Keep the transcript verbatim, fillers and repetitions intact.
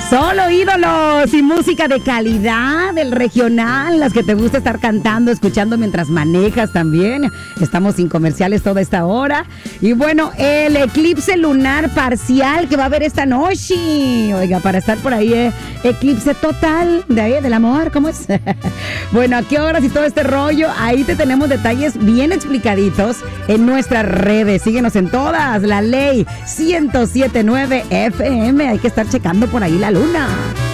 Solo ídolos y música de calidad, del regional, las que te gusta estar cantando, escuchando mientras manejas también. Estamos sin comerciales toda esta hora. Y bueno, el eclipse lunar parcial que va a haber esta noche. Oiga, para estar por ahí, eh, eclipse total de ahí, del amor, ¿cómo es? Bueno, ¿a qué horas y todo este rollo? Ahí te tenemos detalles bien explicaditos en nuestras redes. Síguenos en todas. La Ley ciento siete punto nueve F M. Hay que estar checando por ahí la luna.